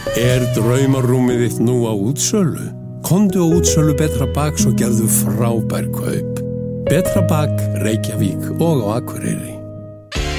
Draumarúmið þitt nú á útsölu? Komdu á útsölu Betra Baks og gerðu frábær kaup. Betra Bak, Reykjavík og á Akureyri.